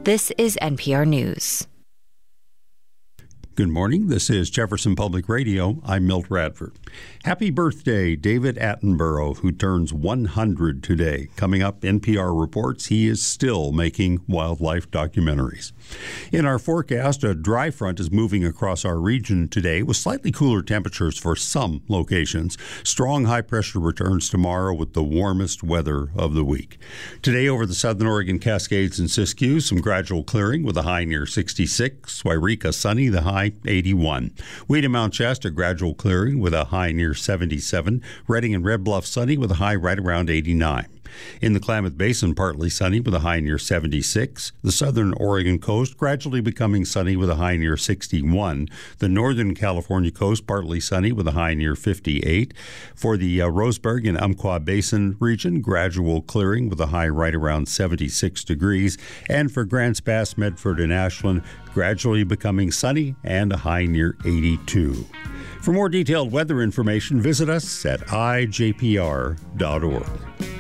This is NPR News. Good morning. This is Jefferson Public Radio. I'm Milt Radford. Happy birthday, David Attenborough, who turns 100 today. Coming up, NPR reports he is still making wildlife documentaries. In our forecast, a dry front is moving across our region today with slightly cooler temperatures for some locations. Strong high pressure returns tomorrow with the warmest weather of the week. Today over the southern Oregon Cascades and Siskiyou, some gradual clearing with a high near 66. Wairika sunny, the high 81. Wheat and Mount Shasta, gradual clearing with a high near 77. Redding and Red Bluff sunny with a high right around 89. In the Klamath Basin, partly sunny with a high near 76. The southern Oregon coast gradually becoming sunny with a high near 61. The northern California coast partly sunny with a high near 58. For the Roseburg and Umpqua Basin region, gradual clearing with a high right around 76 degrees. And for Grants Pass, Medford, and Ashland, gradually becoming sunny and a high near 82. For more detailed weather information, visit us at ijpr.org.